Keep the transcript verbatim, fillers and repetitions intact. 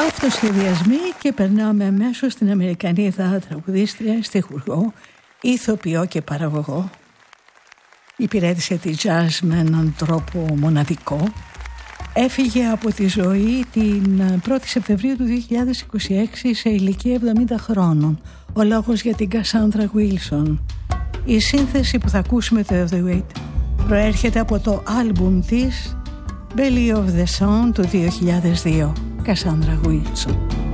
Αυτοσχεδιασμοί και περνάμε αμέσως στην Αμερικανίδα τραγουδίστρια, στιχουργό, ηθοποιό και παραγωγό. Υπηρέτησε τη jazz με έναν τρόπο μοναδικό. Έφυγε από τη ζωή την πρώτη Σεπτεμβρίου του δύο χιλιάδες είκοσι έξι σε ηλικία εβδομήντα χρόνων. Ο λόγος για την Cassandra Wilson. Η σύνθεση που θα ακούσουμε το The Wait προέρχεται από το άλμπουμ της Belly of the Sun του δύο χιλιάδες δύο. Cassandra Wilson.